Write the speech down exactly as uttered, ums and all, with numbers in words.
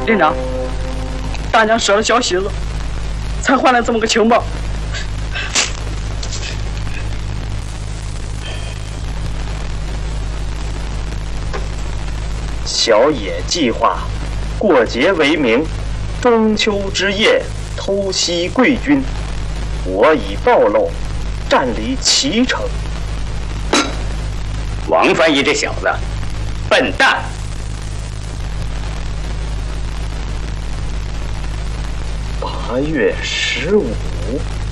连长，大娘折了小喜子，才换来这么个情报。 小野计划过节为名，中秋之夜偷袭贵军，我已暴露，占领齐城。 王翻译这小子，笨蛋！ 八月十五。